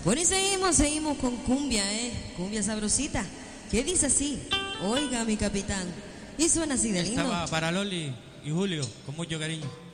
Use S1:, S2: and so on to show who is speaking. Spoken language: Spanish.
S1: Bueno, y seguimos con cumbia, cumbia sabrosita. ¿Qué dice así? Oiga, mi capitán. Y suena así de lindo.
S2: Estaba para Loli y Julio, con mucho cariño.